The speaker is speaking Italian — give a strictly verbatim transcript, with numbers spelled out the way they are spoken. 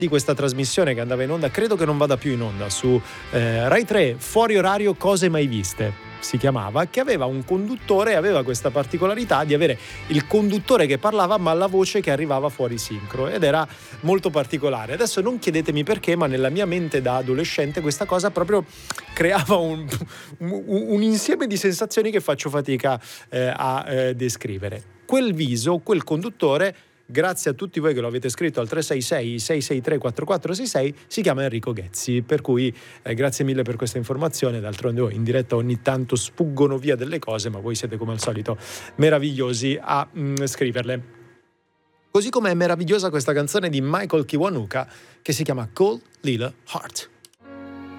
di questa trasmissione che andava in onda, credo che non vada più in onda, su eh, Rai tre, Fuori orario Cose mai viste si chiamava, che aveva un conduttore e aveva questa particolarità di avere il conduttore che parlava ma la voce che arrivava fuori sincro, ed era molto particolare. Adesso non chiedetemi perché, ma nella mia mente da adolescente questa cosa proprio creava un, un, un insieme di sensazioni che faccio fatica eh, a eh, descrivere. Quel viso, quel conduttore, grazie a tutti voi che lo avete scritto al tre sei sei sei sei tre quattro quattro sei sei, si chiama Enrico Ghezzi, per cui eh, grazie mille per questa informazione. D'altronde in diretta ogni tanto sfuggono via delle cose, ma voi siete come al solito meravigliosi a mm, scriverle. Così come è meravigliosa questa canzone di Michael Kiwanuka che si chiama Cold Little Heart.